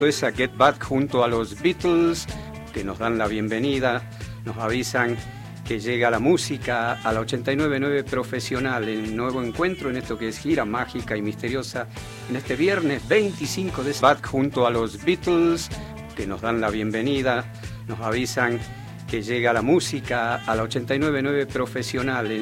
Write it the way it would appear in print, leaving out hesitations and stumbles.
Es a Get Back junto a los Beatles, que nos dan la bienvenida, nos avisan que llega la música a la 89.9 Profesional, en nuevo encuentro en esto que es gira mágica y misteriosa, en este viernes 25 de Back junto a los Beatles, que nos dan la bienvenida, nos avisan que llega la música a la 89.9 Profesional.